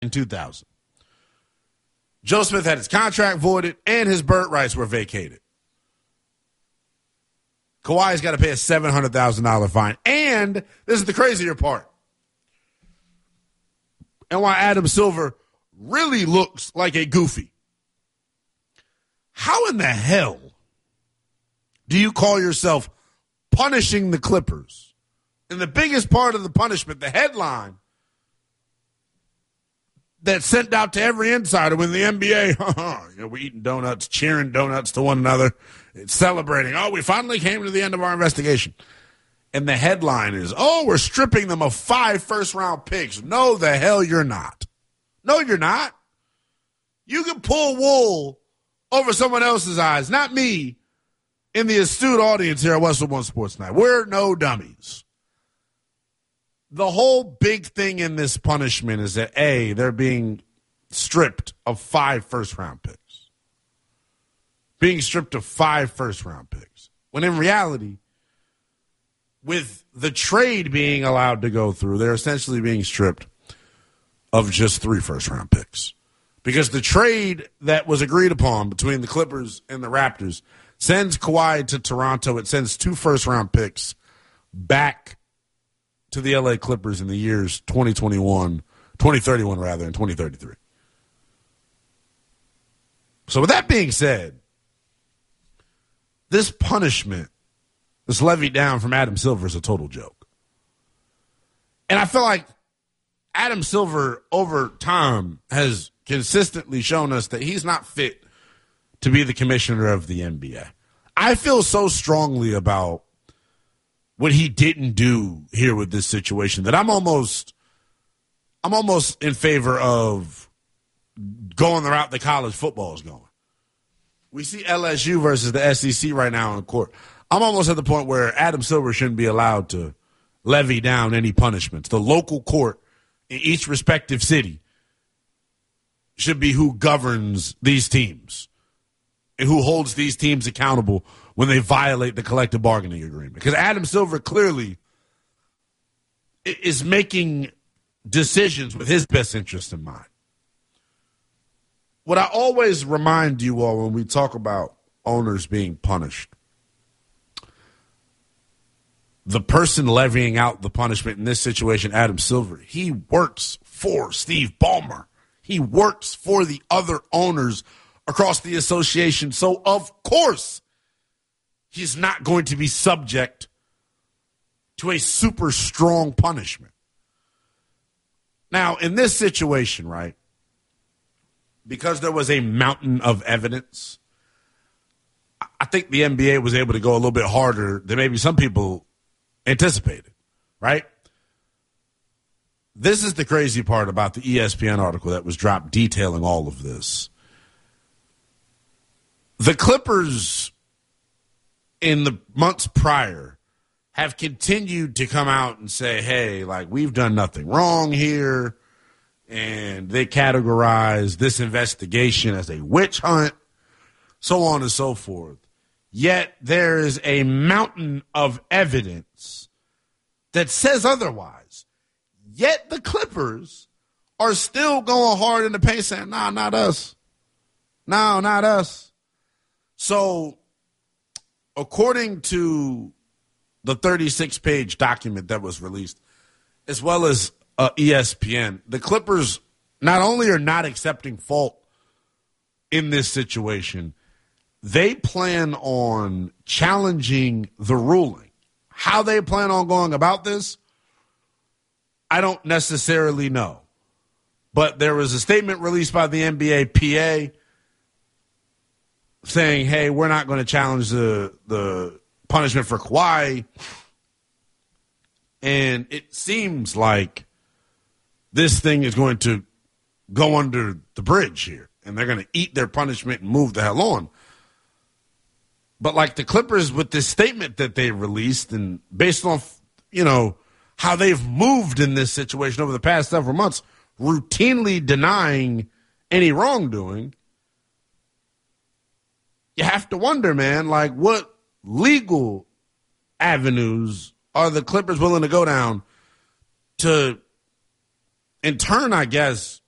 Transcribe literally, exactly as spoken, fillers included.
in two thousand. Joe Smith had his contract voided and his bird rights were vacated. Kawhi's got to pay a seven hundred thousand dollars fine. And this is the crazier part. And why Adam Silver really looks like a goofy. How in the hell do you call yourself punishing the Clippers? And the biggest part of the punishment, the headline that's sent out to every insider when the N B A, you know, we're eating donuts, cheering donuts to one another, it's celebrating. Oh, we finally came to the end of our investigation. And the headline is, oh, we're stripping them of five first-round picks. No, the hell you're not. No, you're not. You can pull wool over someone else's eyes, not me, in the astute audience here at Westwood One Sports Night. We're no dummies. The whole big thing in this punishment is that, A, they're being stripped of five first-round picks. Being stripped of five first-round picks. When in reality, with the trade being allowed to go through, they're essentially being stripped of just three first-round picks. Because the trade that was agreed upon between the Clippers and the Raptors sends Kawhi to Toronto. It sends two first-round picks back to the L A Clippers in the years twenty twenty-one, twenty thirty-one rather, and twenty thirty-three. So with that being said, this punishment, this levied down from Adam Silver is a total joke. And I feel like Adam Silver over time has consistently shown us that he's not fit to be the commissioner of the N B A. I feel so strongly about what he didn't do here with this situation that I'm almost I'm almost in favor of going the route that college football is going. We see L S U versus the S E C right now in court. I'm almost at the point where Adam Silver shouldn't be allowed to levy down any punishments. The local court in each respective city should be who governs these teams and who holds these teams accountable when they violate the collective bargaining agreement. Because Adam Silver clearly is making decisions with his best interest in mind. What I always remind you all when we talk about owners being punished, the person levying out the punishment in this situation, Adam Silver, he works for Steve Ballmer. He works for the other owners across the association. So, of course, he's not going to be subject to a super strong punishment. Now, in this situation, right, because there was a mountain of evidence, I think the N B A was able to go a little bit harder than maybe some people anticipated, right? This is the crazy part about the E S P N article that was dropped detailing all of this. The Clippers, in the months prior, have continued to come out and say, hey, like, we've done nothing wrong here. And they categorize this investigation as a witch hunt, so on and so forth. Yet there is a mountain of evidence that says otherwise. Yet the Clippers are still going hard in the paint saying, nah, not us. No, not us. So according to the thirty-six page document that was released, as well as uh, E S P N, the Clippers not only are not accepting fault in this situation, they plan on challenging the ruling. How they plan on going about this, I don't necessarily know. But there was a statement released by the N B A P A saying, hey, we're not going to challenge the, the punishment for Kawhi. And it seems like this thing is going to go under the bridge here. And they're going to eat their punishment and move the hell on. But like the Clippers with this statement that they released, and based on, you know, how they've moved in this situation over the past several months, routinely denying any wrongdoing, you have to wonder, man, like what legal avenues are the Clippers willing to go down to, in turn, I guess,